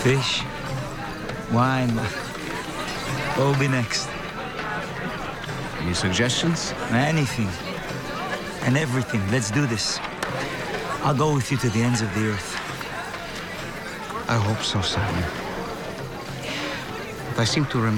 Fish, wine, what will be next? Any suggestions? Anything and everything. Let's do this. I'll go with you to the ends of the earth. I hope so, Simon. But I seem to remember